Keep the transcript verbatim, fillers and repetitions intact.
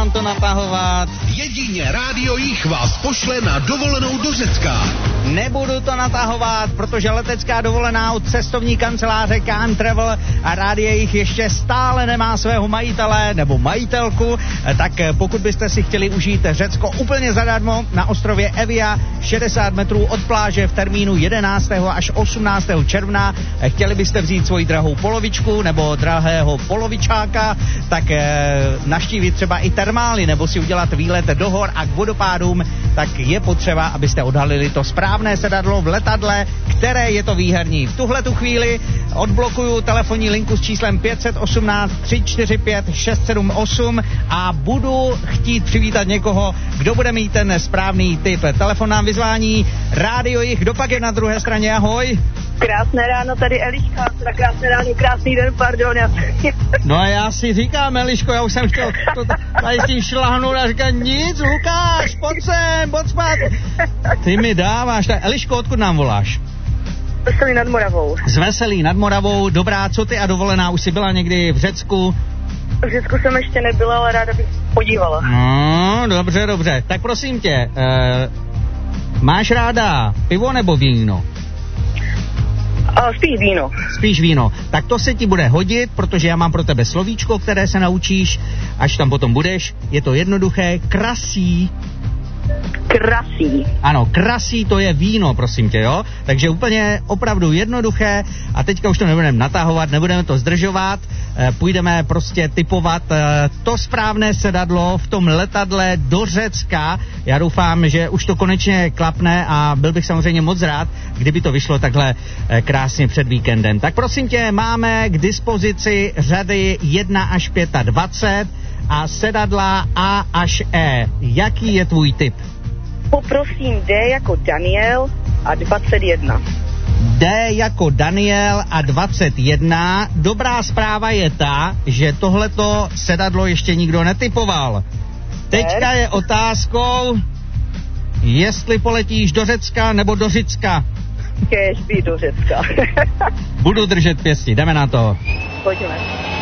vám to natahovat. Jedině Rádio Jich vás pošle na dovolenou do Řecka. Nebudu to natahovat, protože letecká dovolená od cestovní kanceláře Can Travel a Rádio Jich ještě stále nemá svého majitele nebo majitelku, tak pokud byste si chtěli užít Řecko úplně zadarmo na ostrově Evia, šedesát metrů od pláže v termínu jedenáctého až osmnáctého června, chtěli byste vzít svoji drahou polovičku nebo drahého polovičáka, tak naštívit třeba i termály nebo si udělat výlet do hor a k vodopádům, tak je potřeba, abyste odhalili to správné sedadlo v letadle, které je to výherní. V tuhle tu chvíli odblokuju telefonní linku s číslem pět jedna osm tři čtyři pět šest sedm osm a budu chtít přivítat někoho, kdo bude mít ten správný tip. Telefon nám vyzvání Rádio Jich, kdo pak je na druhé straně, ahoj. Krásné ráno, tady Eliška, teda krásné ráno, krásný den, pardon. Já... No a já si říkám, Eliško, já už jsem chtěl to tady s tím šlahnout a říkám, nic, Lukáš, pojď sem, pojď spát. Ty mi dáváš, tak Eliško, odkud nám voláš? Veselý nad Moravou. Z Veselý nad Moravou, dobrá, co ty a dovolená, už jsi byla někdy v Řecku? V Řecku jsem ještě nebyla, ale ráda bych podívala. No, dobře, dobře, tak prosím tě, eh, máš ráda pivo nebo víno? Uh, spíš víno. Spíš víno. Tak to se ti bude hodit, protože já mám pro tebe slovíčko, které se naučíš, až tam potom budeš. Je to jednoduché, krasí. Krasí. Ano, krasí to je víno, prosím tě, jo? Takže úplně opravdu jednoduché a teďka už to nebudeme natahovat, nebudeme to zdržovat, e, půjdeme prostě typovat e, to správné sedadlo v tom letadle do Řecka. Já doufám, že už to konečně klapne a byl bych samozřejmě moc rád, kdyby to vyšlo takhle e, krásně před víkendem. Tak prosím tě, máme k dispozici řady jedna až dvacet pět a sedadla A až E. Jaký je tvůj tip? Poprosím D jako Daniel a dvacet jedna. D jako Daniel a dvacet jedna. Dobrá zpráva je ta, že tohleto sedadlo ještě nikdo netypoval. Teďka je otázkou, jestli poletíš do Řecka nebo do Řicka. Kéž by do Řecka. Budu držet pěsti, jdeme na to. Pojďme.